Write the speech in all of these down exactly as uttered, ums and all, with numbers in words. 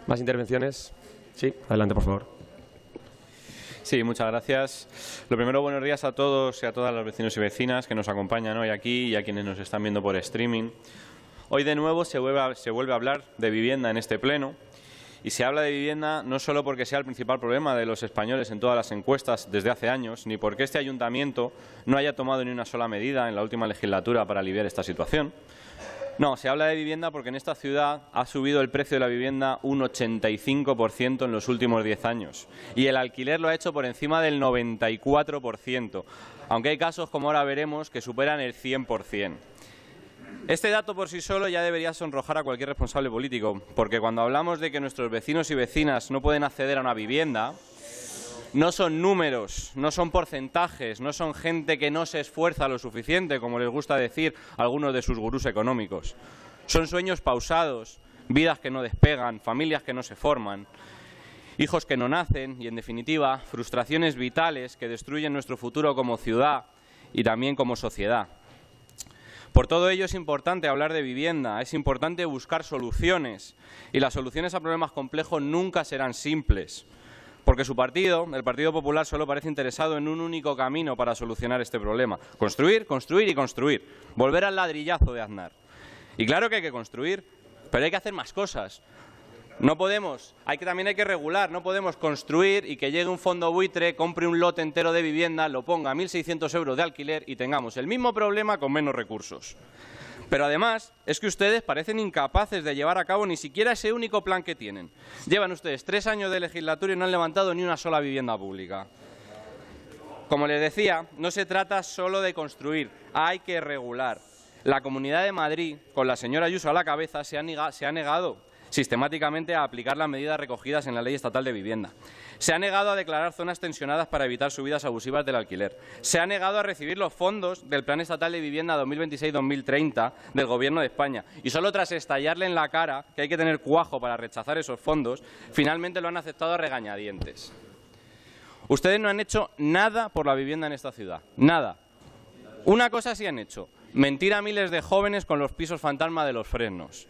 ¿Más intervenciones? Sí, adelante, por favor. Sí, muchas gracias. Lo primero, buenos días a todos y a todas las vecinos y vecinas que nos acompañan hoy aquí y a quienes nos están viendo por streaming. Hoy de nuevo se vuelve a, se vuelve a hablar de vivienda en este pleno. Y se habla de vivienda no solo porque sea el principal problema de los españoles en todas las encuestas desde hace años, ni porque este ayuntamiento no haya tomado ni una sola medida en la última legislatura para aliviar esta situación. No, se habla de vivienda porque en esta ciudad ha subido el precio de la vivienda un ochenta y cinco por ciento en los últimos diez años y el alquiler lo ha hecho por encima del noventa y cuatro por ciento, aunque hay casos, como ahora veremos, que superan el cien por cien. Este dato por sí solo ya debería sonrojar a cualquier responsable político, porque cuando hablamos de que nuestros vecinos y vecinas no pueden acceder a una vivienda, no son números, no son porcentajes, no son gente que no se esfuerza lo suficiente, como les gusta decir algunos de sus gurús económicos. Son sueños pausados, vidas que no despegan, familias que no se forman, hijos que no nacen y, en definitiva, frustraciones vitales que destruyen nuestro futuro como ciudad y también como sociedad. Por todo ello es importante hablar de vivienda, es importante buscar soluciones y las soluciones a problemas complejos nunca serán simples, porque su partido, el Partido Popular, solo parece interesado en un único camino para solucionar este problema: construir, construir y construir, volver al ladrillazo de Aznar. Y claro que hay que construir, pero hay que hacer más cosas. No podemos, hay que, también hay que regular, no podemos construir y que llegue un fondo buitre, compre un lote entero de vivienda, lo ponga a mil seiscientos euros de alquiler y tengamos el mismo problema con menos recursos. Pero además es que ustedes parecen incapaces de llevar a cabo ni siquiera ese único plan que tienen. Llevan ustedes tres años de legislatura y no han levantado ni una sola vivienda pública. Como les decía, no se trata solo de construir, hay que regular. La Comunidad de Madrid, con la señora Ayuso a la cabeza, se ha negado, se ha negado sistemáticamente a aplicar las medidas recogidas en la Ley Estatal de Vivienda. Se ha negado a declarar zonas tensionadas para evitar subidas abusivas del alquiler. Se ha negado a recibir los fondos del Plan Estatal de Vivienda dos mil veintiséis dos mil treinta del Gobierno de España. Y solo tras estallarle en la cara que hay que tener cuajo para rechazar esos fondos, finalmente lo han aceptado a regañadientes. Ustedes no han hecho nada por la vivienda en esta ciudad. Nada. Una cosa sí han hecho: mentir a miles de jóvenes con los pisos fantasma de los Fresnos.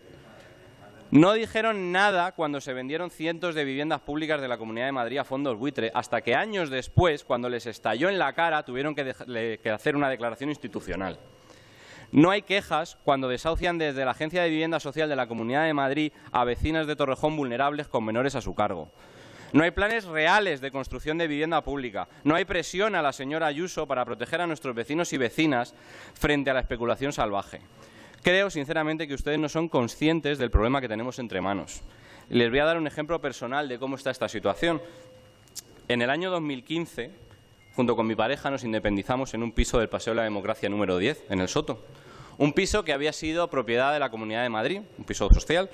No dijeron nada cuando se vendieron cientos de viviendas públicas de la Comunidad de Madrid a fondos buitre, hasta que años después, cuando les estalló en la cara, tuvieron que, que hacer una declaración institucional. No hay quejas cuando desahucian desde la Agencia de Vivienda Social de la Comunidad de Madrid a vecinas de Torrejón vulnerables con menores a su cargo. No hay planes reales de construcción de vivienda pública. No hay presión a la señora Ayuso para proteger a nuestros vecinos y vecinas frente a la especulación salvaje. Creo, sinceramente, que ustedes no son conscientes del problema que tenemos entre manos. Les voy a dar un ejemplo personal de cómo está esta situación. En el año dos mil quince, junto con mi pareja, nos independizamos en un piso del Paseo de la Democracia número diez, en El Soto. Un piso que había sido propiedad de la Comunidad de Madrid, un piso social,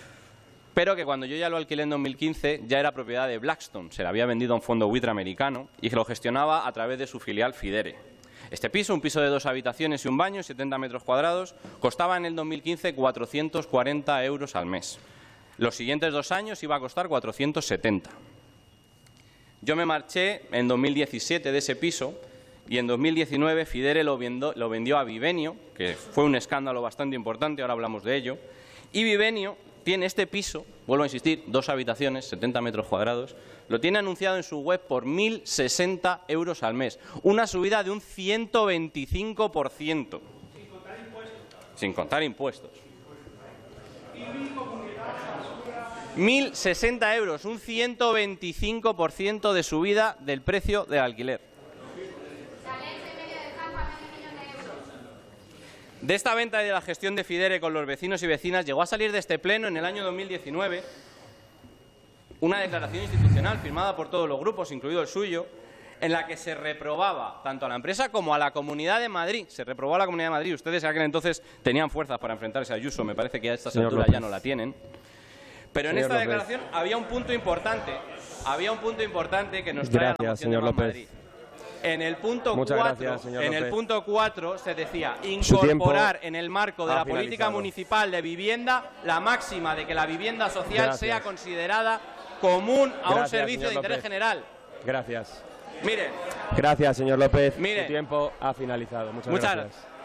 pero que cuando yo ya lo alquilé en dos mil quince ya era propiedad de Blackstone. Se le había vendido a un fondo buitre americano y que lo gestionaba a través de su filial Fidere. Este piso, un piso de dos habitaciones y un baño, setenta metros cuadrados, costaba en el dos mil quince cuatrocientos cuarenta euros al mes. Los siguientes dos años iba a costar cuatrocientos setenta. Yo me marché en dos mil diecisiete de ese piso y en dos mil diecinueve Fidere lo vendió, lo vendió a Vivenio, que fue un escándalo bastante importante, ahora hablamos de ello, y Vivenio tiene este piso, vuelvo a insistir, dos habitaciones, setenta metros cuadrados, lo tiene anunciado en su web por mil sesenta euros al mes, una subida de un ciento veinticinco por ciento. Sin contar impuestos. Sin contar impuestos. mil sesenta euros, un ciento veinticinco por ciento de subida del precio del alquiler. De esta venta y de la gestión de Fidere con los vecinos y vecinas llegó a salir de este pleno en el año dos mil diecinueve una declaración institucional firmada por todos los grupos, incluido el suyo, en la que se reprobaba tanto a la empresa como a la Comunidad de Madrid. Se reprobó a la Comunidad de Madrid. Ustedes en aquel entonces tenían fuerzas para enfrentarse a Ayuso, me parece que a estas alturas ya no la tienen. Pero en esta declaración había un punto importante, había un punto importante que nos trae a la moción de Más Madrid. En el punto cuatro, en el punto cuatro se decía incorporar en el marco de la política municipal de vivienda la máxima de que la vivienda social sea considerada común a un servicio de interés general. Gracias. Mire. Gracias, señor López. Mire. Su tiempo ha finalizado. Muchas, Muchas gracias. gracias.